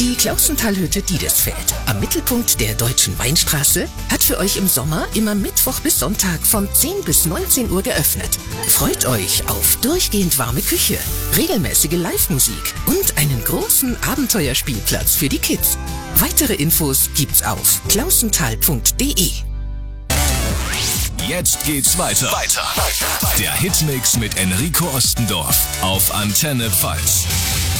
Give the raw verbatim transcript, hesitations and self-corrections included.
Die Klausentalhütte Diedesfeld, am Mittelpunkt der Deutschen Weinstraße, hat für euch im Sommer immer Mittwoch bis Sonntag von zehn bis neunzehn Uhr geöffnet. Freut euch auf durchgehend warme Küche, regelmäßige Live-Musik und einen großen Abenteuerspielplatz für die Kids. Weitere Infos gibt's auf klausenthal punkt de. Jetzt geht's weiter. Weiter. Der Hitmix mit Enrico Ostendorf auf Antenne Pfalz.